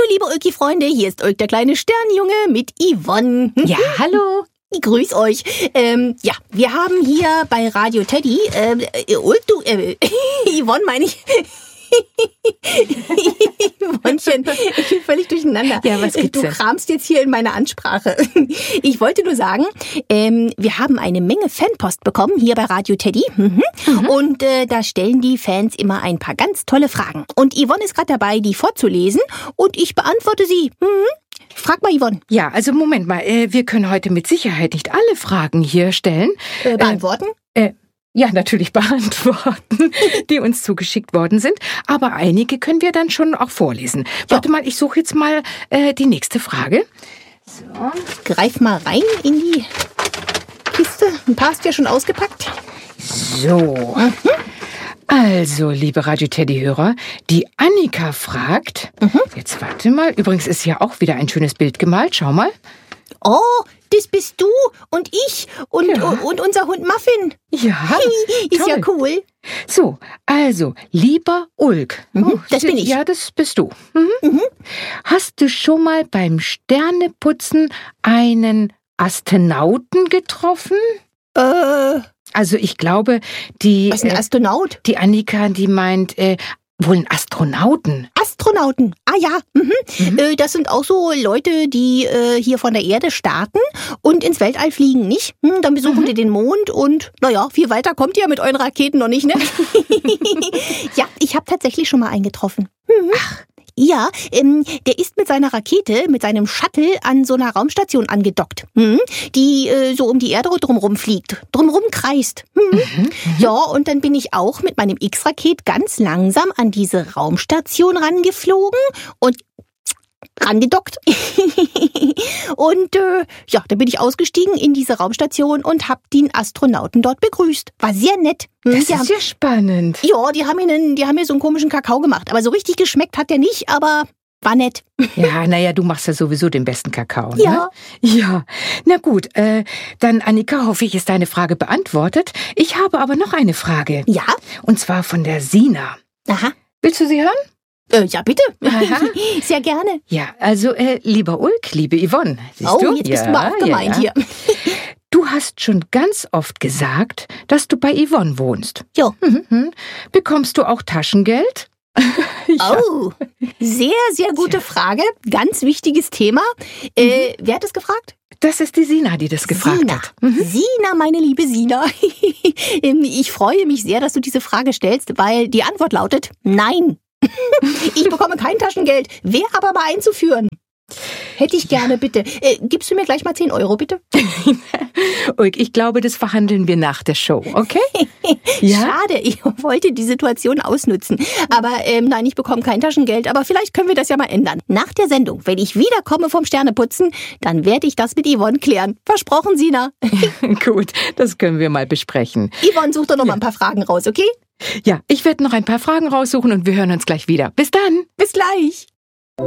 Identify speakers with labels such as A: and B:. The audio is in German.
A: liebe Ulki-Freunde, hier ist Ulk, der kleine Sternjunge mit Yvonne.
B: Ja, hallo.
A: Ich grüß euch. Ja, wir haben hier bei Radio Teddy, Ulk, du, Yvonne meine ich. Yvonnchen, ich bin völlig durcheinander.
B: Ja, was gibt's
A: Du
B: denn?
A: kramst jetzt hier in meiner Ansprache. Ich wollte nur sagen, wir haben eine Menge Fanpost bekommen hier bei Radio Teddy. Und da stellen die Fans immer ein paar ganz tolle Fragen. Und Yvonne ist gerade dabei, die vorzulesen. Und ich beantworte sie. Frag mal, Yvonne.
B: Ja, also Moment mal, wir können heute mit Sicherheit nicht alle Fragen hier stellen.
A: Beantworten?
B: Ja, natürlich beantworten, die uns zugeschickt worden sind. Aber einige können wir dann schon auch vorlesen. Warte mal, ich suche jetzt mal die nächste Frage. So.
A: Greif mal rein in die Kiste. Ein paar hast du ja schon ausgepackt.
B: So. Also, liebe Radio-Teddy-Hörer, die Annika fragt, jetzt warte mal, übrigens ist ja auch wieder ein schönes Bild gemalt, schau mal.
A: Oh, das bist du und ich und unser Hund Muffin.
B: Ja,
A: Ist ja
B: toll.
A: cool.
B: So, also, lieber Ulk.
A: das bin ich.
B: Ja, das bist du. Hast du schon mal beim Sterneputzen einen Astronauten getroffen? Also, ich glaube, die...
A: Was ist ein Astronaut?
B: Die Annika, die meint, wohl einen Astronauten.
A: Astronauten. Ah ja. Das sind auch so Leute, die hier von der Erde starten und ins Weltall fliegen, nicht? Dann besuchen die den Mond und naja, viel weiter kommt ihr mit euren Raketen noch nicht, ne? Ja, ich habe tatsächlich schon mal einen getroffen. Ach. Ja, der ist mit seiner Rakete, mit seinem Shuttle an so einer Raumstation angedockt, die so um die Erde drumherum fliegt, drumherum kreist. Ja, und dann bin ich auch mit meinem X-Raket ganz langsam an diese Raumstation rangeflogen und rangedockt. Und ja, dann bin ich ausgestiegen in diese Raumstation und hab den Astronauten dort begrüßt. War sehr nett.
B: Das ist ja spannend.
A: Ja, die haben mir so einen komischen Kakao gemacht. Aber so richtig geschmeckt hat der nicht, aber war nett.
B: Ja, naja, du machst ja sowieso den besten Kakao, ne?
A: Ja.
B: Ja, na gut, dann Annika, hoffe ich, ist deine Frage beantwortet. Ich habe aber noch eine Frage.
A: Ja?
B: Und zwar von der Sina.
A: Aha.
B: Willst du sie hören?
A: Ja, bitte.
B: Aha.
A: Sehr gerne.
B: Ja, also, lieber Ulk, liebe Yvonne. Siehst du?
A: Jetzt bist du mal auch gemeint hier.
B: Du hast schon ganz oft gesagt, dass du bei Yvonne wohnst.
A: Ja.
B: Bekommst du auch Taschengeld? Ja.
A: Oh, sehr, sehr gute Frage. Ganz wichtiges Thema. Wer hat das gefragt?
B: Das ist die Sina, die das gefragt
A: Sina.
B: hat.
A: Sina, meine liebe Sina. Ich freue mich sehr, dass du diese Frage stellst, weil die Antwort lautet nein. Ich bekomme kein Taschengeld. Wäre aber mal einzuführen. Hätte ich gerne, bitte. Gibst du mir gleich mal 10 Euro, bitte?
B: Ulk, ich glaube, das verhandeln wir nach der Show, okay? Ja?
A: Schade, ich wollte die Situation ausnutzen. Aber nein, ich bekomme kein Taschengeld. Aber vielleicht können wir das ja mal ändern. Nach der Sendung, wenn ich wiederkomme vom Sterneputzen, dann werde ich das mit Yvonne klären. Versprochen, Sina.
B: Gut, das können wir mal besprechen.
A: Yvonne, such doch noch mal ein paar Fragen raus, okay?
B: Ja, ich werde noch ein paar Fragen raussuchen und wir hören uns gleich wieder. Bis dann.
A: Bis gleich.